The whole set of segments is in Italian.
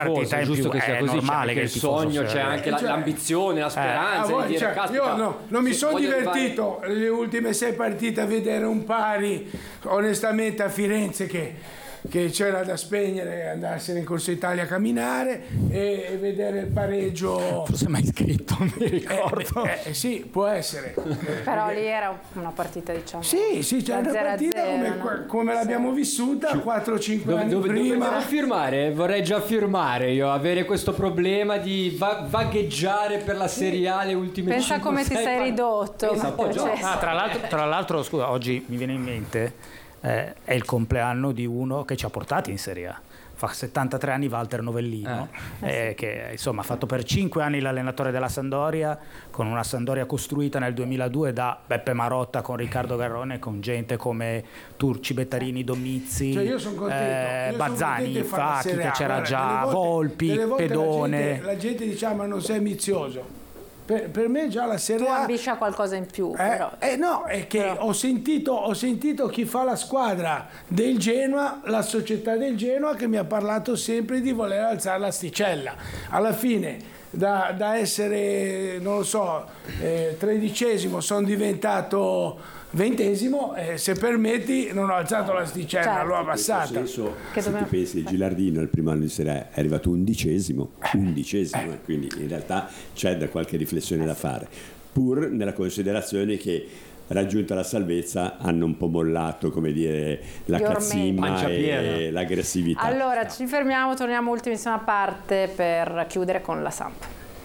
partita in giusto più, che sia è così, normale c'è che il sogno, c'è anche l'ambizione, la speranza di dire, caspita, io non mi sono divertito le ultime 6 partite a vedere un pari, onestamente, a Firenze che c'era da spegnere, andarsene in Corso Italia a camminare e vedere il pareggio. Forse mai scritto, non mi ricordo. Sì, può essere. Però lì era una partita, diciamo. Sì, c'era una partita come l'abbiamo vissuta 4-5 anni prima. Devo firmare, vorrei già firmare io, avere questo problema di vagheggiare per la Serie A le ultime 5-6 Pensa come ti sei ridotto. Tra l'altro, scusa, oggi mi viene in mente, è il compleanno di uno che ci ha portati in Serie A. Fa 73 anni Walter Novellino, che insomma ha fatto per 5 anni l'allenatore della Sampdoria, con una Sampdoria costruita nel 2002 da Beppe Marotta con Riccardo Garrone, con gente come Turci, Bettarini, Domizzi, io sono contento, Bazzani, infatti, che c'era guarda, già Volpi, Pedone. La gente dice ma non sei ambizioso. Per me già la Serie A... Tu ambisci a qualcosa in più, però. No, è che ho sentito chi fa la squadra del Genoa, la società del Genoa, che mi ha parlato sempre di voler alzare l'asticella. Alla fine, da essere, non lo so, 13esimo, sono diventato 20esimo, se permetti non ho alzato l'asticella, l'ho abbassata. Nel senso, se tu pensi, Gilardino il primo anno di Serie A è arrivato undicesimo, quindi in realtà c'è da qualche riflessione da fare, pur nella considerazione che raggiunta la salvezza hanno un po' mollato, come dire, la cazzimma e l'aggressività. Allora ci fermiamo, torniamo ultimissima parte per chiudere con la Samp.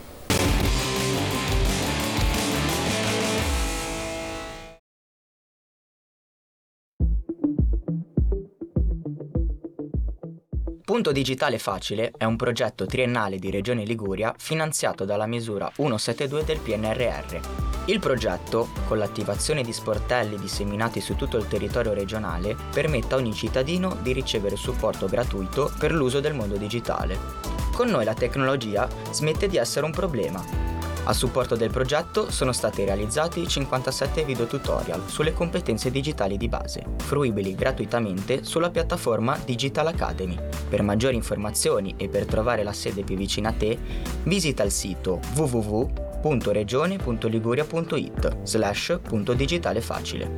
Punto Digitale Facile è un progetto triennale di Regione Liguria finanziato dalla misura 172 del PNRR. Il progetto, con l'attivazione di sportelli disseminati su tutto il territorio regionale, permette a ogni cittadino di ricevere supporto gratuito per l'uso del mondo digitale. Con noi la tecnologia smette di essere un problema. A supporto del progetto sono stati realizzati 57 video tutorial sulle competenze digitali di base, fruibili gratuitamente sulla piattaforma Digital Academy. Per maggiori informazioni e per trovare la sede più vicina a te, visita il sito www.regione.liguria.it/puntodigitale-facile.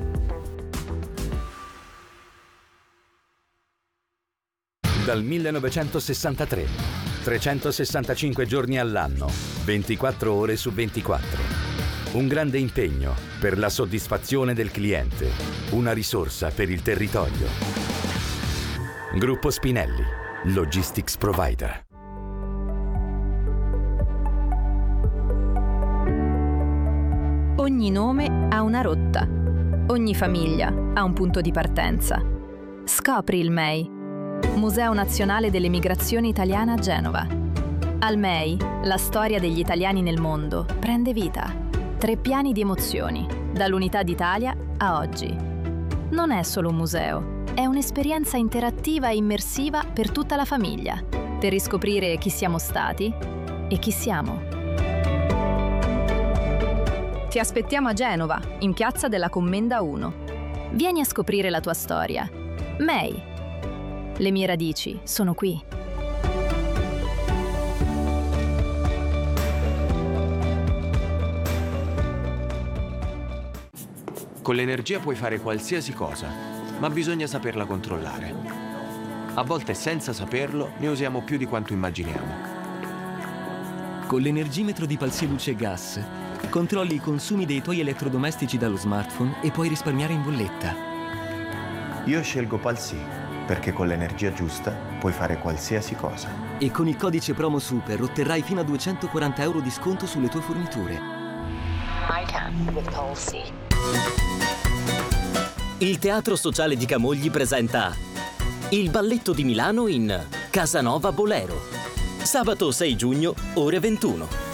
Dal 1963, 365 giorni all'anno, 24 ore su 24. Un grande impegno per la soddisfazione del cliente, una risorsa per il territorio. Gruppo Spinelli, Logistics Provider. Ogni nome ha una rotta, ogni famiglia ha un punto di partenza. Scopri il MEI, Museo Nazionale delle Migrazioni Italiane a Genova. Al MEI, la storia degli italiani nel mondo prende vita. 3 piani di emozioni, dall'Unità d'Italia a oggi. Non è solo un museo, è un'esperienza interattiva e immersiva per tutta la famiglia, per riscoprire chi siamo stati e chi siamo. Ti aspettiamo a Genova, in Piazza della Commenda 1. Vieni a scoprire la tua storia. MEI. Le mie radici sono qui. Con l'energia puoi fare qualsiasi cosa, ma bisogna saperla controllare. A volte, senza saperlo, ne usiamo più di quanto immaginiamo. Con l'energimetro di Palsy Luce e Gas controlli i consumi dei tuoi elettrodomestici dallo smartphone e puoi risparmiare in bolletta. Io scelgo Palsy perché con l'energia giusta puoi fare qualsiasi cosa. E con il codice promo Super otterrai fino a 240 euro di sconto sulle tue forniture. I can with Palsy. Il Teatro Sociale di Camogli presenta Il Balletto di Milano in Casanova Bolero. Sabato 6 giugno, ore 21.